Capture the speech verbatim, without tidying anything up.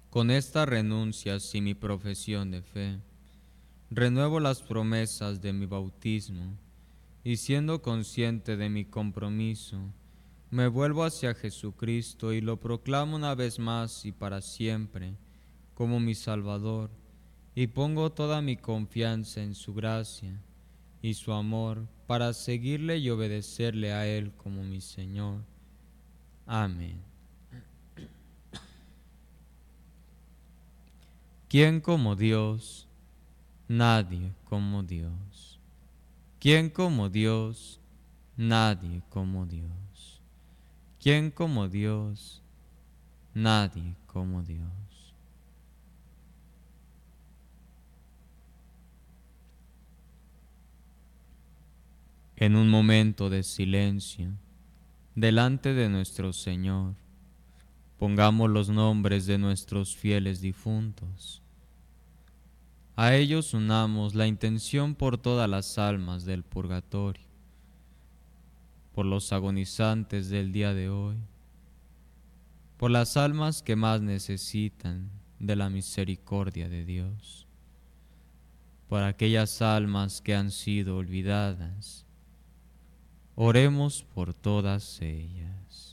Con estas renuncias y mi profesión de fe, renuevo las promesas de mi bautismo y siendo consciente de mi compromiso, me vuelvo hacia Jesucristo y lo proclamo una vez más y para siempre como mi Salvador, y pongo toda mi confianza en su gracia y su amor para seguirle y obedecerle a Él como mi Señor. Amén. ¿Quién como Dios? Nadie como Dios. ¿Quién como Dios? Nadie como Dios. ¿Quién como Dios? Nadie como Dios. En un momento de silencio, delante de nuestro Señor, pongamos los nombres de nuestros fieles difuntos. A ellos unamos la intención por todas las almas del purgatorio, por los agonizantes del día de hoy, por las almas que más necesitan de la misericordia de Dios, por aquellas almas que han sido olvidadas. Oremos por todas ellas.